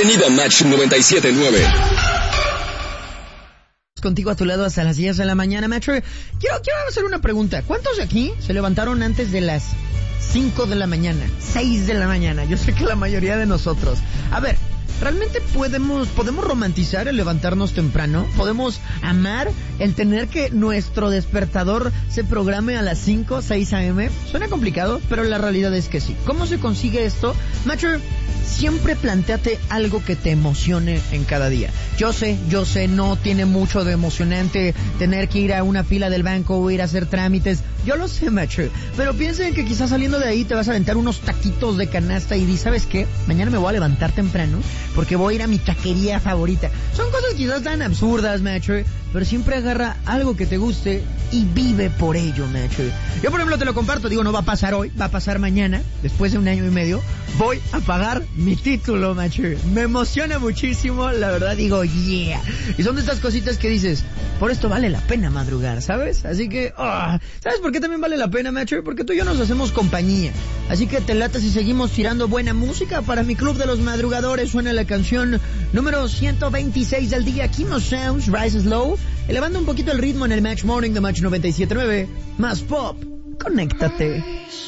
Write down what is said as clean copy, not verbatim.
Bienvenido a Match 97.9. Contigo a tu lado hasta las 10 de la mañana, Metro. Quiero hacer una pregunta. ¿Cuántos de aquí se levantaron antes de las 5 de la mañana? 6 de la mañana. Yo sé que la mayoría de nosotros. A ver, ¿realmente podemos romantizar el levantarnos temprano? ¿Podemos amar el tener que nuestro despertador se programe a las 5, 6 a.m.? Suena complicado, pero la realidad es que sí. ¿Cómo se consigue esto? Metro, siempre plantéate algo que te emocione en cada día. Yo sé, no tiene mucho de emocionante tener que ir a una fila del banco o ir a hacer trámites. Yo lo sé, macho. Pero piensa en que quizás saliendo de ahí te vas a aventar unos taquitos de canasta y di, ¿sabes qué? Mañana me voy a levantar temprano porque voy a ir a mi taquería favorita. Son cosas quizás tan absurdas, macho, pero siempre agarra algo que te guste y vive por ello, macho. Yo, por ejemplo, te lo comparto. Digo, no va a pasar hoy, va a pasar mañana. Después de 1 año y medio, voy a pagar mi título, macho. Me emociona muchísimo, la verdad, digo, yeah. Y son de estas cositas que dices, por esto vale la pena madrugar, ¿sabes? Así que, ¿sabes por qué también vale la pena, macho? Porque tú y yo nos hacemos compañía. Así que te latas y seguimos tirando buena música. Para mi club de los madrugadores suena la canción número 126 del día, Kimo Sounds, Rise Slow, elevando un poquito el ritmo en el Match Morning de Match 97.9, más pop. Conéctate.